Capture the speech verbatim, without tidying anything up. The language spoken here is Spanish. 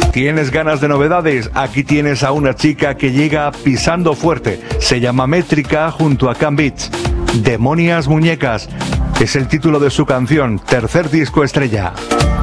¿Tienes ganas de novedades? Aquí tienes a una chica que llega pisando fuerte. Se llama Métrica junto a Can Beats. Demonias Muñecas es el título de su canción, tercer disco estrella.